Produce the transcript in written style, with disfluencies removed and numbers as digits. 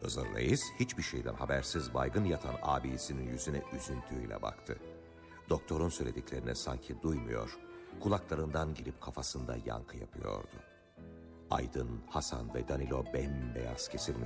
Hızır Reis hiçbir şeyden habersiz baygın yatan abisinin yüzüne üzüntüyle baktı. Doktorun söylediklerini sanki duymuyor, kulaklarından girip kafasında yankı yapıyordu. Aydın, Hasan ve Danilo bembeyaz kesilmiş